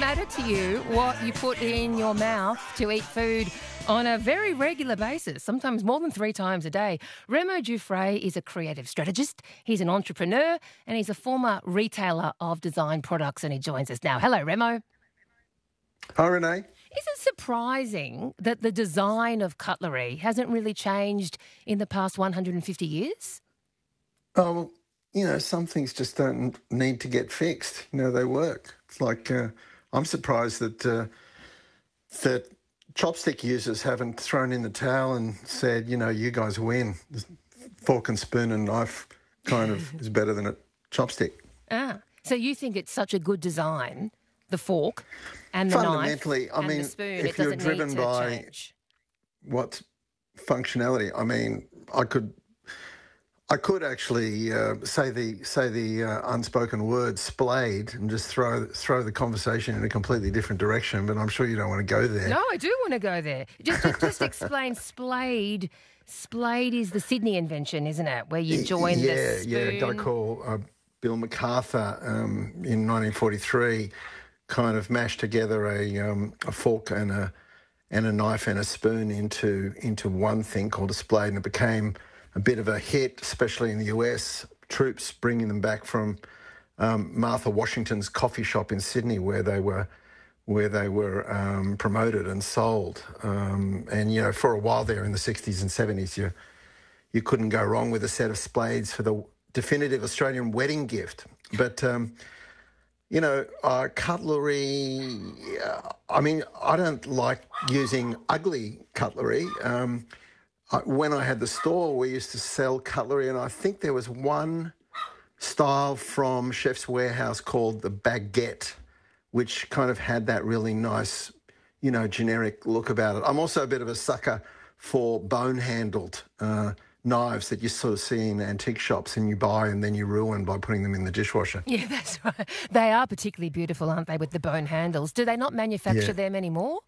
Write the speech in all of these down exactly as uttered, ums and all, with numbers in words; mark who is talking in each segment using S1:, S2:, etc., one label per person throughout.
S1: matter to you what you put in your mouth to eat food on a very regular basis, sometimes more than three times a day. Remo Giuffre is a creative strategist, he's an entrepreneur, and he's a former retailer of design products, and he joins us now. Hello, Remo.
S2: Hi, Renee.
S1: Is it surprising that the design of cutlery hasn't really changed in the past one hundred fifty years?
S2: Oh, well, you know, some things just don't need to get fixed. You know, they work. It's like uh, I'm surprised that uh, that chopstick users haven't thrown in the towel and said, you know, you guys win. Fork and spoon and knife kind of is better than a chopstick.
S1: Ah, so you think it's such a good design, the fork and the
S2: Fundamentally,
S1: knife
S2: I
S1: and
S2: mean,
S1: the spoon,
S2: if
S1: it
S2: you're
S1: doesn't
S2: driven
S1: need to
S2: by
S1: change.
S2: what functionality, I mean, I could I could actually uh, say the say the uh, unspoken word splayed and just throw throw the conversation in a completely different direction, but I'm sure you don't want to go there.
S1: No, I do want to go there. Just, just, just explain splayed. Splayed is the Sydney invention, isn't it? Where you join
S2: yeah,
S1: the spoon.
S2: Yeah, a guy called uh, Bill MacArthur um, in nineteen forty-three kind of mashed together a um, a fork and a and a knife and a spoon into into one thing called a splayed, and it became a bit of a hit, especially in the U S. Troops bringing them back from um, Martha Washington's coffee shop in Sydney, where they were where they were um, promoted and sold. Um, and you know, for a while there in the sixties and seventies, you you couldn't go wrong with a set of splades for the definitive Australian wedding gift. But um, you know, uh, cutlery. Uh, I mean, I don't like using ugly cutlery. Um, I, when I had the store, we used to sell cutlery, and I think there was one style from Chef's Warehouse called the baguette, which kind of had that really nice, you know, generic look about it. I'm also a bit of a sucker for bone-handled uh, knives that you sort of see in antique shops and you buy and then you ruin by putting them in the dishwasher.
S1: Yeah, that's right. They are particularly beautiful, aren't they, with the bone handles? Do they not manufacture
S2: Yeah.
S1: them anymore?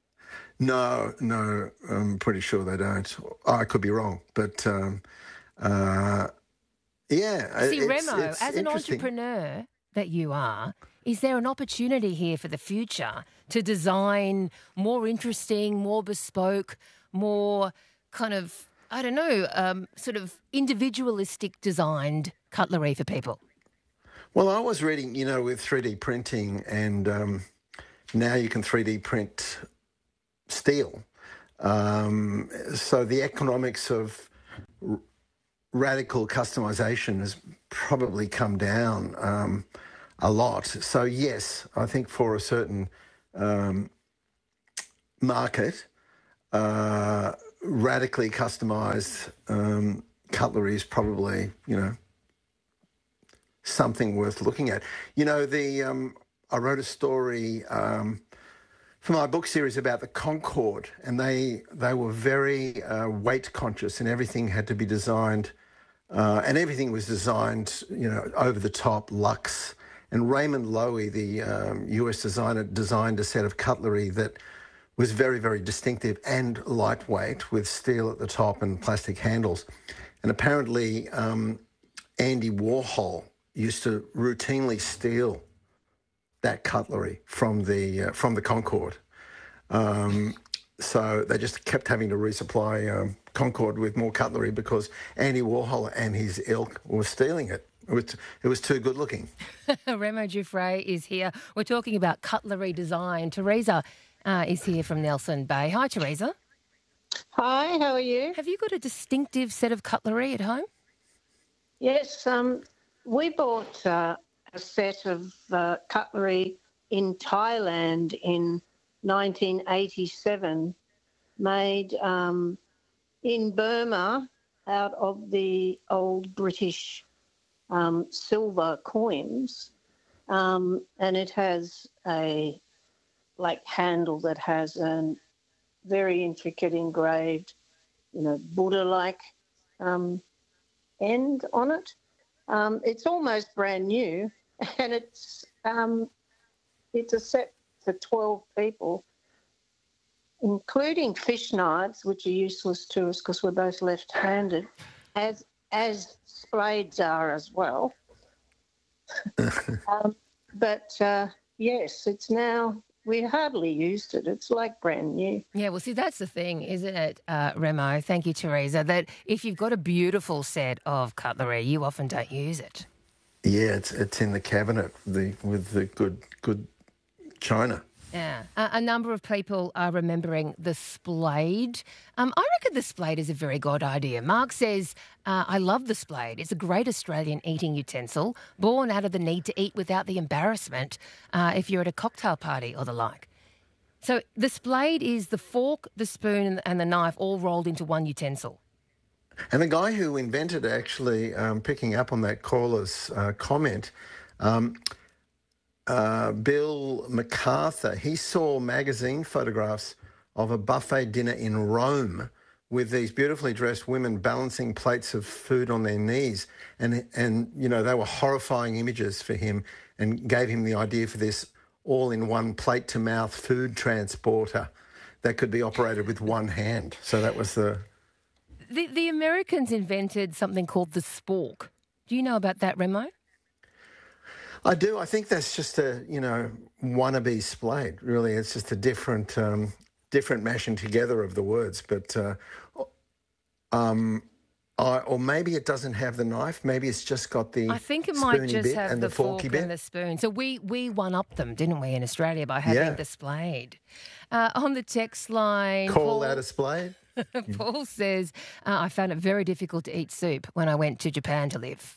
S2: No, no, I'm pretty sure they don't. I could be wrong, but um, uh, yeah.
S1: See,
S2: it's,
S1: Remo,
S2: it's
S1: as an
S2: interesting.
S1: entrepreneur that you are, is there an opportunity here for the future to design more interesting, more bespoke, more kind of, I don't know, um, sort of individualistic designed cutlery for people?
S2: Well, I was reading, you know, with three D printing, and um, now you can three D print steel. Um, so the economics of r- radical customization has probably come down um, a lot. So yes, I think for a certain um, market, uh, radically customized um, cutlery is probably, you know, something worth looking at. You know, the um, I wrote a story um, for my book series about the Concorde, and they they were very uh, weight conscious, and everything had to be designed, uh, and everything was designed, you know, over the top, luxe. And Raymond Loewy, the um, U S designer, designed a set of cutlery that was very, very distinctive and lightweight, with steel at the top and plastic handles. And apparently, um, Andy Warhol used to routinely steal that cutlery from the uh, from the Concorde. Um, so they just kept having to resupply um, Concorde with more cutlery because Andy Warhol and his ilk were stealing it. It was, it was too good looking.
S1: Remo Giuffre is here. We're talking about cutlery design. Teresa uh, is here from Nelson Bay. Hi, Teresa.
S3: Hi, how are you?
S1: Have you got a distinctive set of cutlery at home?
S3: Yes, um, we bought uh, a set of uh, cutlery in Thailand in nineteen eighty-seven, made um, in Burma out of the old British um, silver coins, um, and it has a like handle that has a very intricate engraved, you know, Buddha-like um, end on it. Um, it's almost brand new, and it's um, it's a set for twelve people, including fish knives, which are useless to us because we're both left-handed, as as spades are as well. um, but uh, yes, it's now, we hardly used it. It's like brand new.
S1: Yeah, well, see, that's the thing, isn't it, uh, Remo? Thank you, Teresa, that if you've got a beautiful set of cutlery, you often don't use it.
S2: Yeah, it's it's in the cabinet the with the good good china.
S1: Yeah. Uh, a number of people are remembering the Splade. Um, I reckon the Splade is a very good idea. Mark says, uh, I love the Splade. It's a great Australian eating utensil, born out of the need to eat without the embarrassment uh, if you're at a cocktail party or the like. So the Splade is the fork, the spoon and the knife all rolled into one utensil.
S2: And the guy who invented it, actually, um, picking up on that caller's uh, comment, um, uh, Bill MacArthur, he saw magazine photographs of a buffet dinner in Rome with these beautifully dressed women balancing plates of food on their knees. And, and you know, they were horrifying images for him, and gave him the idea for this all-in-one plate-to-mouth food transporter that could be operated with one hand. So that was the...
S1: The, the Americans invented something called the spork. Do you know about that, Remo?
S2: I do. I think that's just a, you know, wannabe Splade, really. It's just a different um, different mashing together of the words. But, uh, um, I, or maybe it doesn't have the knife. Maybe it's just got the
S1: I think it might
S2: spoony
S1: just
S2: bit
S1: have
S2: and
S1: the,
S2: the
S1: fork
S2: forky bit.
S1: and the spoon. So we, we one-upped them, didn't we, in Australia by having
S2: Yeah.
S1: the Splade. Uh, on the text line...
S2: Call
S1: Paul,
S2: that a Splade?
S1: Paul says, uh, I found it very difficult to eat soup when I went to Japan to live.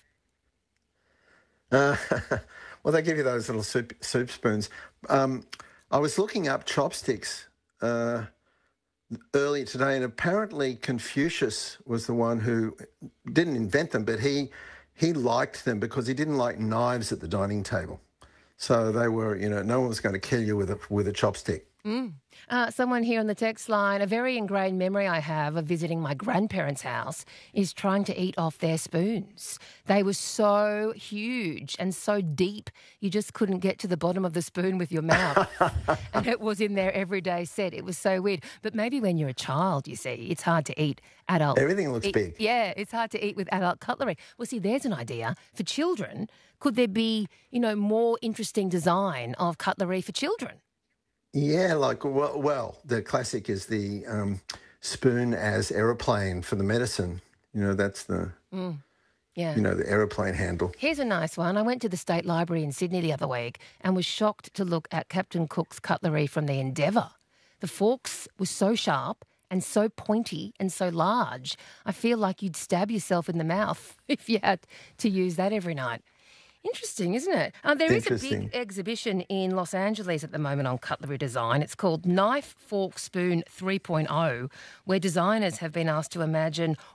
S2: Uh, well, they give you those little soup, soup spoons. Um, I was looking up chopsticks uh, earlier today, and apparently Confucius was the one who didn't invent them, but he he liked them because he didn't like knives at the dining table. So they were, you know, no one was going to kill you with a with a chopstick.
S1: Mm. Uh, someone here on the text line, a very ingrained memory I have of visiting my grandparents' house is trying to eat off their spoons. They were so huge and so deep, you just couldn't get to the bottom of the spoon with your mouth. And it was in their everyday set. It was so weird. But maybe when you're a child, you see, it's hard to eat adult.
S2: Everything looks
S1: eat,
S2: big.
S1: Yeah, it's hard to eat with adult cutlery. Well, see, there's an idea for children. Could there be, you know, more interesting design of cutlery for children?
S2: Yeah, like, well, well the classic is the um, spoon as aeroplane for the medicine. You know, that's the,
S1: Mm. Yeah.
S2: you know, the aeroplane handle.
S1: Here's a nice one. I went to the State Library in Sydney the other week and was shocked to look at Captain Cook's cutlery from the Endeavour. The forks were so sharp and so pointy and so large, I feel like you'd stab yourself in the mouth if you had to use that every night. Interesting, isn't it? Uh, there is a big exhibition in Los Angeles at the moment on cutlery design. It's called Knife, Fork, Spoon three point oh, where designers have been asked to imagine